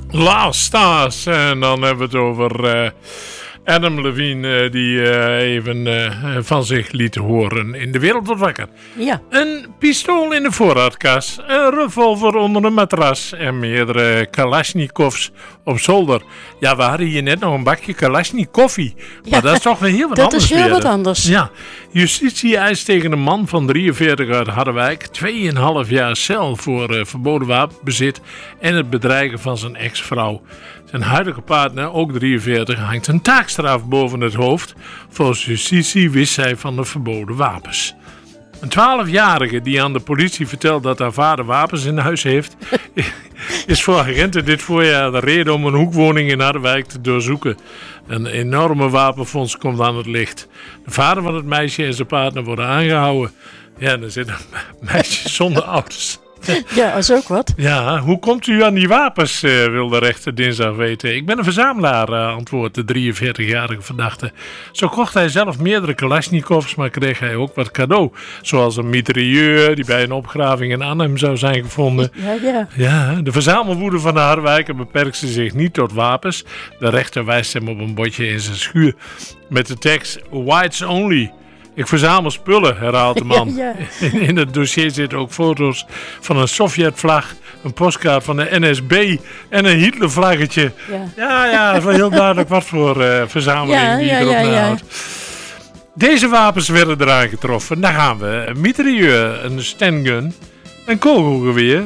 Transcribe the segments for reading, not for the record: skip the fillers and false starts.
Last Stars. En dan hebben we het over Adam Levine die even van zich liet horen in De Wereld Wordt Wakker. Ja. Een pistool in de voorraadkas, een revolver onder een matras en meerdere Kalashnikovs op zolder. Ja, we hadden hier net nog een bakje Kalashnikoffi, maar dat is toch weer heel wat anders. Dat is heel wat anders. Ja, justitie eist tegen een man van 43 uit Harderwijk 2,5 jaar cel voor verboden wapenbezit en het bedreigen van zijn ex-vrouw. Zijn huidige partner, ook 43, hangt een taakstraf boven het hoofd. Volgens justitie wist zij van de verboden wapens. Een 12-jarige die aan de politie vertelt dat haar vader wapens in huis heeft, is voor agenten dit voorjaar de reden om een hoekwoning in Harderwijk te doorzoeken. Een enorme wapenfonds komt aan het licht. De vader van het meisje en zijn partner worden aangehouden. Ja, er zit een meisje zonder ouders. Ja, dat is ook wat. Ja, hoe komt u aan die wapens, wil de rechter dinsdag weten. Ik ben een verzamelaar, antwoordt de 43-jarige verdachte. Zo kocht hij zelf meerdere Kalashnikovs, maar kreeg hij ook wat cadeau. Zoals een mitrailleur die bij een opgraving in Arnhem zou zijn gevonden. Ja, de verzamelwoede van de Harderwijker beperkte zich niet tot wapens. De rechter wijst hem op een bordje in zijn schuur met de tekst Whites Only. Ik verzamel spullen, herhaalt de man. Ja. In het dossier zitten ook foto's van een Sovjetvlag, een postkaart van de NSB en een Hitlervlaggetje. Ja, het is wel heel duidelijk wat voor verzameling die erop nahoudt. Deze wapens werden eraan getroffen. Daar gaan we. Een mitrailleur, een Stengun, een kogelgeweer,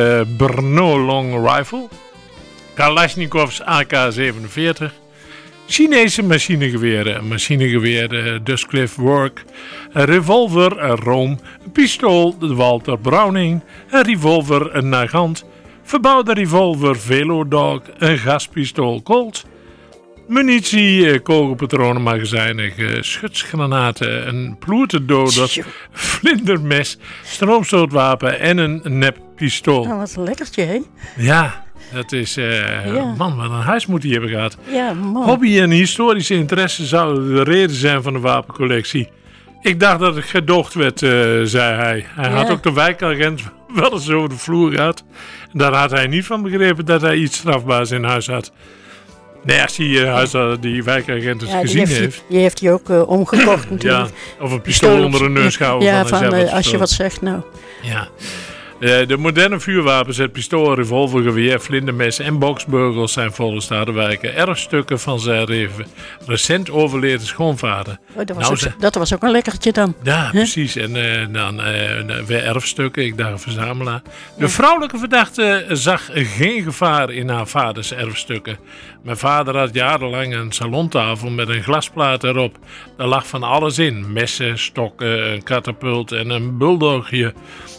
Brno Long Rifle, Kalashnikovs AK-47... Chinese machinegeweren, een machinegeweer Dustcliff Work, een revolver Rome, een pistool Walter Browning, een revolver Nagant, verbouwde revolver Velodog, een gaspistool Colt, munitie, kogelpatronen, magazijnen, schutsgranaten, een ploertendoder, vlindermes, stroomstootwapen en een neppistool. Nou, wat een lekkertje, hè? Ja. Dat is, man, wat een huis moet hij hebben gehad. Ja, man. Hobby en historische interesse zouden de reden zijn van de wapencollectie. Ik dacht dat het gedoogd werd, zei hij. Hij had ook de wijkagent wel eens over de vloer gehad. Daar had hij niet van begrepen dat hij iets strafbaars in huis had. Nee, als hij die wijkagent het gezien heeft. Die heeft hij ook omgekocht natuurlijk. Ja, of een pistool onder een neus gehouden. Ja, als je wat zegt nou. Ja. De moderne vuurwapens, het pistool, revolvergeweer, vlindermes en boksbeugels zijn volgens de Harderwijker erfstukken van zijn recent overleden schoonvader. Dat was ook een lekkertje dan. Ja, precies. En dan weer erfstukken, ik dacht een verzamelaar. De vrouwelijke verdachte zag geen gevaar in haar vaders erfstukken. Mijn vader had jarenlang een salontafel met een glasplaat erop. Daar lag van alles in. Messen, stokken, een katapult en een bulldogje.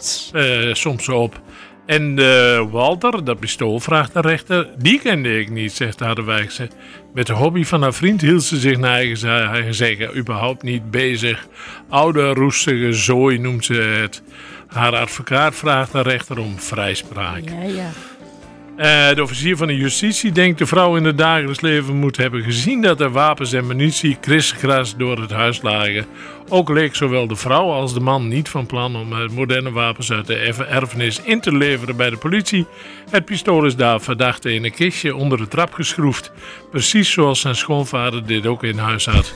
Soms op. En Walter, dat pistool, vraagt de rechter, die kende ik niet, zegt de Harderwijkse. Met de hobby van haar vriend hield ze zich naar eigen zeggen überhaupt niet bezig. Oude, roestige zooi noemt ze het. Haar advocaat vraagt de rechter om vrijspraak. Ja. De officier van de justitie denkt de vrouw in het dagelijks leven moet hebben gezien dat er wapens en munitie kriskras door het huis lagen. Ook leek zowel de vrouw als de man niet van plan om moderne wapens uit de erfenis in te leveren bij de politie. Het pistool is daar verdachte in een kistje onder de trap geschroefd. Precies zoals zijn schoonvader dit ook in huis had.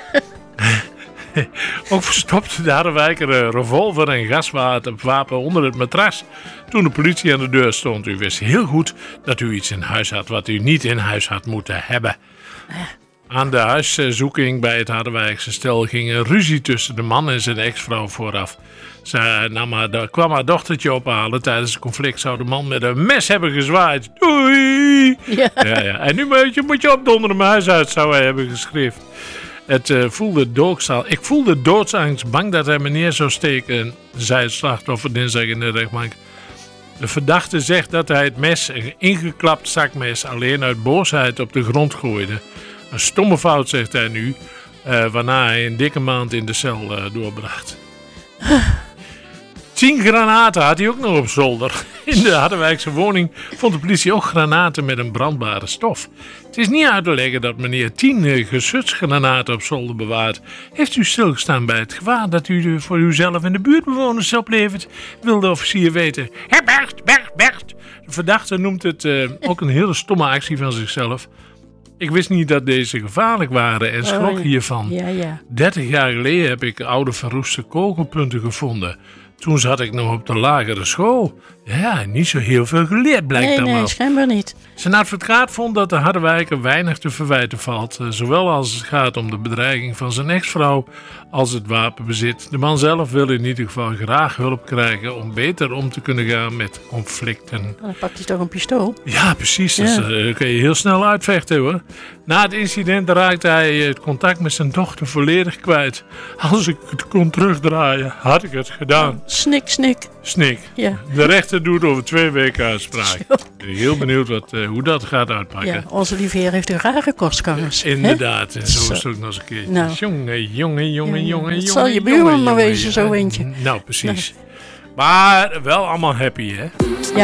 Ook verstopte de Harderwijker een revolver en gaswapen onder het matras. Toen de politie aan de deur stond, u wist heel goed dat u iets in huis had wat u niet in huis had moeten hebben. Aan de huiszoeking bij het Harderwijkse stel ging een ruzie tussen de man en zijn ex-vrouw vooraf. Ze kwam haar dochtertje ophalen. Tijdens het conflict zou de man met een mes hebben gezwaaid. Doei! Ja. En nu moet je opdonderen mijn huis uit, zou hij hebben geschreven. Ik voelde doodsangst, bang dat hij me neer zou steken, zei het slachtoffer dinsdag in de rechtbank. De verdachte zegt dat hij het mes, een ingeklapt zakmes, alleen uit boosheid op de grond gooide. Een stomme fout, zegt hij nu, waarna hij een dikke maand in de cel doorbracht. 10 granaten had hij ook nog op zolder. In de Harderwijkse woning vond de politie ook granaten met een brandbare stof. Het is niet uit te leggen dat meneer 10 geschutgranaten op zolder bewaart. Heeft u stilgestaan bij het gevaar dat u voor uzelf en de buurtbewoners oplevert? Wil de officier weten. Hé Bert! De verdachte noemt het ook een hele stomme actie van zichzelf. Ik wist niet dat deze gevaarlijk waren en schrok hiervan. Ja. 30 jaar geleden heb ik oude verroeste kogelpunten gevonden. Toen zat ik nog op de lagere school. Ja, niet zo heel veel geleerd blijkt dan wel. Nee, schijnbaar niet. Zijn advocaat vond dat de Harderwijker weinig te verwijten valt. Zowel als het gaat om de bedreiging van zijn ex-vrouw als het wapenbezit. De man zelf wil in ieder geval graag hulp krijgen om beter om te kunnen gaan met conflicten. Dan pakt hij toch een pistool? Ja, precies. Ja. Dat kun je heel snel uitvechten hoor. Na het incident raakte hij het contact met zijn dochter volledig kwijt. Als ik het kon terugdraaien, had ik het gedaan. Snik. Ja. De rechter doet over 2 weken uitspraak. Ik ben heel benieuwd hoe dat gaat uitpakken. Ja, onze lieve heer heeft een rare kostkangers. Inderdaad, en zo is het ook nog eens een keertje. Nou. Jongen. Het zal je buurman maar wezen, zo eentje. Nou, precies. Maar wel allemaal happy, hè?